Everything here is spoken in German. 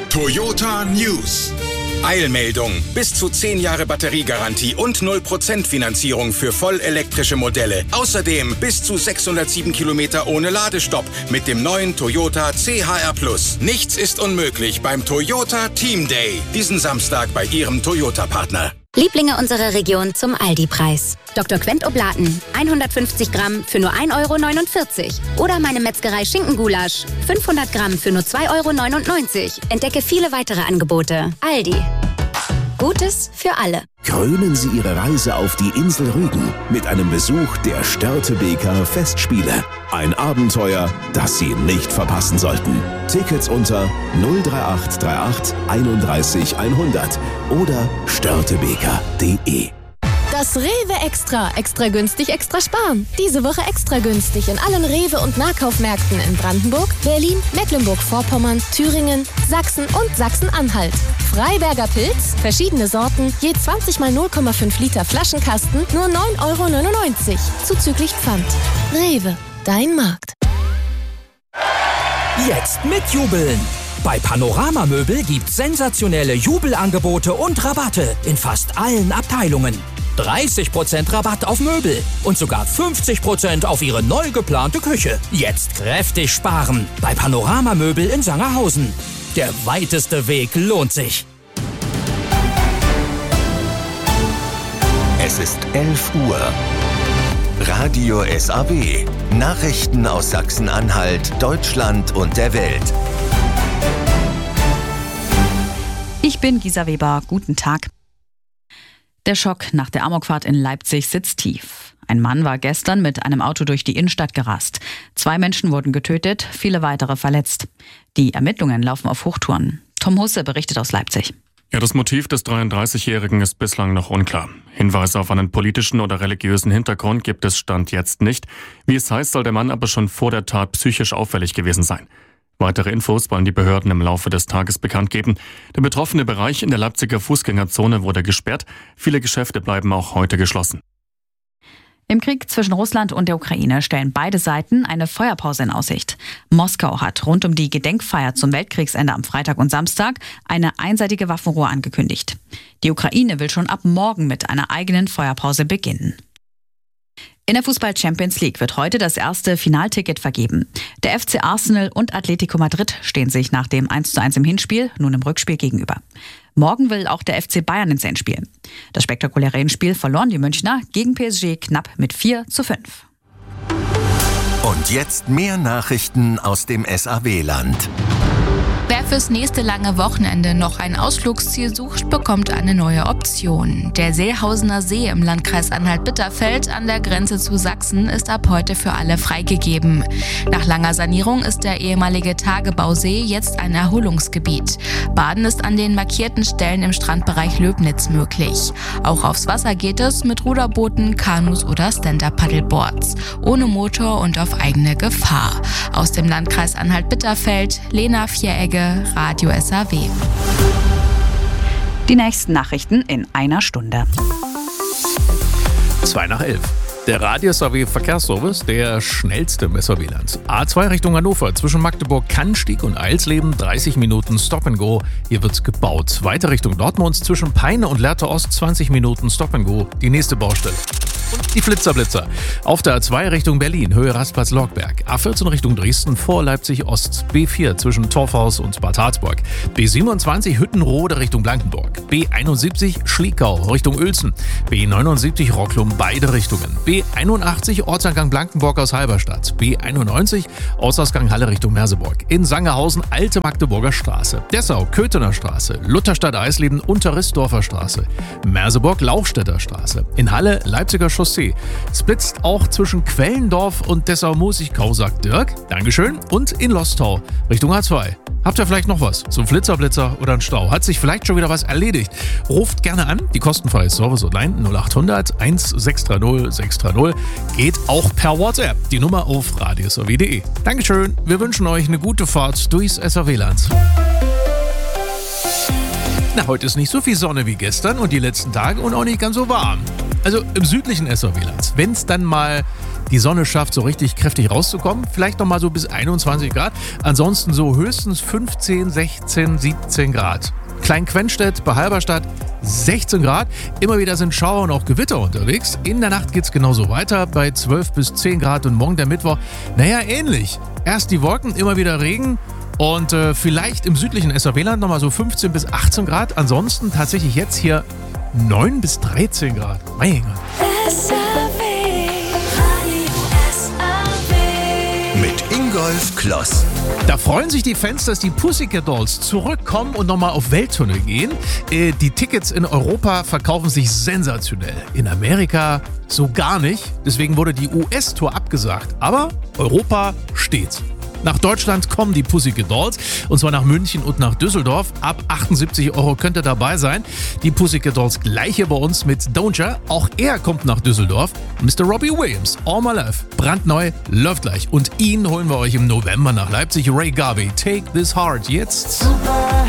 Toyota News. Eilmeldung. Bis zu 10 Jahre Batteriegarantie und 0% Finanzierung für vollelektrische Modelle. Außerdem bis zu 607 Kilometer ohne Ladestopp mit dem neuen Toyota CHR+. Nichts ist unmöglich beim Toyota Team Day. Diesen Samstag bei Ihrem Toyota-Partner. Lieblinge unserer Region zum Aldi-Preis. Dr. Quent Oblaten, 150 Gramm für nur 1,49 €. Oder meine Metzgerei Schinkengulasch, 500 Gramm für nur 2,99 €. Entdecke viele weitere Angebote. Aldi. Gutes für alle. Krönen Sie Ihre Reise auf die Insel Rügen mit einem Besuch der Störtebeker Festspiele. Ein Abenteuer, das Sie nicht verpassen sollten. Tickets unter 03838 31 100 oder störtebeker.de. Das Rewe Extra. Extra günstig, extra sparen. Diese Woche extra günstig in allen Rewe- und Nahkaufmärkten in Brandenburg, Berlin, Mecklenburg-Vorpommern, Thüringen, Sachsen und Sachsen-Anhalt. Freiberger Pilz, verschiedene Sorten, je 20 mal 0,5 Liter Flaschenkasten, nur 9,99 € zuzüglich Pfand. Rewe, dein Markt. Jetzt mitjubeln! Bei Panorama Möbel gibt's sensationelle Jubelangebote und Rabatte in fast allen Abteilungen. 30% Rabatt auf Möbel und sogar 50% auf Ihre neu geplante Küche. Jetzt kräftig sparen bei Panorama Möbel in Sangerhausen. Der weiteste Weg lohnt sich. Es ist 11 Uhr. Radio SAW. Nachrichten aus Sachsen-Anhalt, Deutschland und der Welt. Ich bin Gisa Weber. Guten Tag. Der Schock nach der Amokfahrt in Leipzig sitzt tief. Ein Mann war gestern mit einem Auto durch die Innenstadt gerast. 2 Menschen wurden getötet, viele weitere verletzt. Die Ermittlungen laufen auf Hochtouren. Tom Husse berichtet aus Leipzig. Ja, das Motiv des 33-Jährigen ist bislang noch unklar. Hinweise auf einen politischen oder religiösen Hintergrund gibt es Stand jetzt nicht. Wie es heißt, soll der Mann aber schon vor der Tat psychisch auffällig gewesen sein. Weitere Infos wollen die Behörden im Laufe des Tages bekannt geben. Der betroffene Bereich in der Leipziger Fußgängerzone wurde gesperrt. Viele Geschäfte bleiben auch heute geschlossen. Im Krieg zwischen Russland und der Ukraine stellen beide Seiten eine Feuerpause in Aussicht. Moskau hat rund um die Gedenkfeier zum Weltkriegsende am Freitag und Samstag eine einseitige Waffenruhe angekündigt. Die Ukraine will schon ab morgen mit einer eigenen Feuerpause beginnen. In der Fußball-Champions League wird heute das erste Finalticket vergeben. Der FC Arsenal und Atletico Madrid stehen sich nach dem 1:1 im Hinspiel nun im Rückspiel gegenüber. Morgen will auch der FC Bayern ins Endspiel. Das spektakuläre Hinspiel verloren die Münchner gegen PSG knapp mit 4:5. Und jetzt mehr Nachrichten aus dem SAW-Land. Wer fürs nächste lange Wochenende noch ein Ausflugsziel sucht, bekommt eine neue Option. Der Seehausener See im Landkreis Anhalt-Bitterfeld an der Grenze zu Sachsen ist ab heute für alle freigegeben. Nach langer Sanierung ist der ehemalige Tagebausee jetzt ein Erholungsgebiet. Baden ist an den markierten Stellen im Strandbereich Löbnitz möglich. Auch aufs Wasser geht es mit Ruderbooten, Kanus oder Stand-Up-Paddleboards. Ohne Motor und auf eigene Gefahr. Aus dem Landkreis Anhalt-Bitterfeld, Lena Vieregge, Radio SAW. Die nächsten Nachrichten in einer Stunde. 11:02. Der Radio SAW Verkehrsservice, der schnellste im SAW-Land. A2 Richtung Hannover, zwischen Magdeburg-Cannstatt und Eilsleben, 30 Minuten Stop and Go. Hier wird gebaut. Weiter Richtung Dortmund, zwischen Peine und Lehrte Ost, 20 Minuten Stop and Go. Die nächste Baustelle. Und die Flitzer. Auf der A2 Richtung Berlin, Höhe Rastplatz-Logberg. A14 Richtung Dresden, vor Leipzig-Ost. B4 zwischen Torfhaus und Bad Harzburg. B27 Hüttenrode Richtung Blankenburg. B71 Schliekau Richtung Uelzen. B79 Rocklum, beide Richtungen. B81 Ortsangang Blankenburg aus Halberstadt. B91 Ortsausgang Halle Richtung Merseburg. In Sangerhausen Alte Magdeburger Straße. Dessau Köthener Straße. Lutherstadt Eisleben Unterrissdorfer Straße. Merseburg Lauchstädter Straße. In Halle Leipziger Chaussee. Splitzt auch zwischen Quellendorf und Dessau-Mußigkau, sagt Dirk. Dankeschön. Und in Lostau Richtung A2. Habt ihr vielleicht noch was zum Flitzer oder einen Stau? Hat sich vielleicht schon wieder was erledigt? Ruft gerne an. Die kostenfreie Service-Hotline 0800 1630 630. Geht auch per WhatsApp. Die Nummer auf radiosaw.de. Dankeschön. Wir wünschen euch eine gute Fahrt durchs SAW-Land. Na, heute ist nicht so viel Sonne wie gestern und die letzten Tage und auch nicht ganz so warm. Also im südlichen SAW-Land. Wenn es dann mal die Sonne schafft, so richtig kräftig rauszukommen. Vielleicht nochmal so bis 21 Grad. Ansonsten so höchstens 15, 16, 17 Grad. Klein-Quenstedt bei Halberstadt 16 Grad. Immer wieder sind Schauer und auch Gewitter unterwegs. In der Nacht geht es genauso weiter bei 12 bis 10 Grad und morgen der Mittwoch, naja, ähnlich. Erst die Wolken, immer wieder Regen und vielleicht im südlichen SAW-Land nochmal so 15 bis 18 Grad. Ansonsten tatsächlich jetzt hier 9 bis 13 Grad. Mein Gott. Mit Ingolf Kloss. Da freuen sich die Fans, dass die Pussycat Dolls zurückkommen und nochmal auf Welttournee gehen. Die Tickets in Europa verkaufen sich sensationell. In Amerika so gar nicht. Deswegen wurde die US-Tour abgesagt. Aber Europa steht. Nach Deutschland kommen die Pussycat Dolls, und zwar nach München und nach Düsseldorf. Ab 78 € könnt ihr dabei sein. Die Pussycat Dolls gleich hier bei uns mit Doja. Auch er kommt nach Düsseldorf. Mr. Robbie Williams, All My Life, brandneu, läuft gleich. Und ihn holen wir euch im November nach Leipzig. Ray Garvey, Take This Heart. Jetzt. Super.